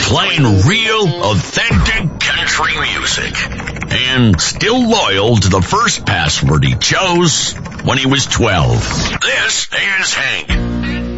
playing real, authentic country music. And still loyal to the first password he chose when he was 12. This is Hank.